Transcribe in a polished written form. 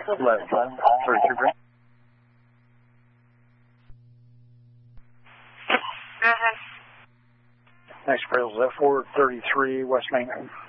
Left, 33 Brent. Go ahead. Next appraisal is at 433 West Main.